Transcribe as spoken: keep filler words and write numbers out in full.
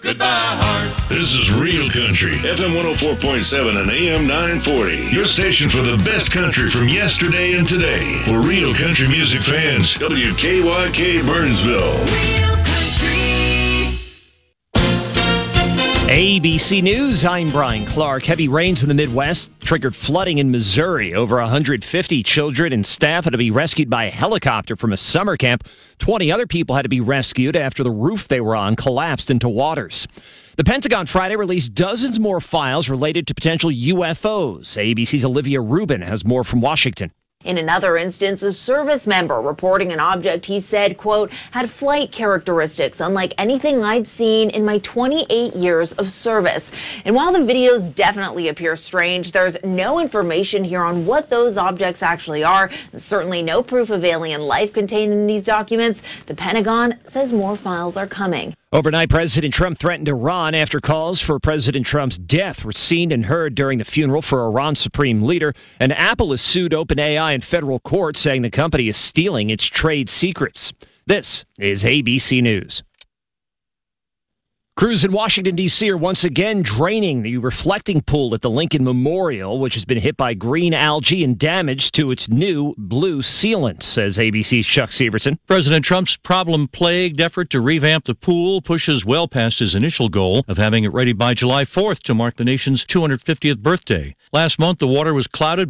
Goodbye, heart. This is Real Country, F M one oh four point seven and A M nine forty. Your station for the best country from yesterday and today. For real country music fans, W K Y K Burnsville. Real Country. A B C News, I'm Brian Clark. Heavy rains in the Midwest triggered flooding in Missouri. Over one hundred fifty children and staff had to be rescued by a helicopter from a summer camp. twenty other people had to be rescued after the roof they were on collapsed into waters. The Pentagon Friday released dozens more files related to potential U F Os. A B C's Olivia Rubin has more from Washington. In another instance, a service member reporting an object he said, quote, had flight characteristics unlike anything I'd seen in my twenty-eight years of service. And while the videos definitely appear strange, there's no information here on what those objects actually are. And certainly no proof of alien life contained in these documents. The Pentagon says more files are coming. Overnight, President Trump threatened Iran after calls for President Trump's death were seen and heard during the funeral for Iran's supreme leader. And Apple has sued OpenAI in federal court, saying the company is stealing its trade secrets. This is A B C News. Crews in Washington, D C are once again draining the reflecting pool at the Lincoln Memorial, which has been hit by green algae and damage to its new blue sealant, says A B C's Chuck Severson. President Trump's problem-plagued effort to revamp the pool pushes well past his initial goal of having it ready by July fourth to mark the nation's two hundred fiftieth birthday. Last month, the water was clouded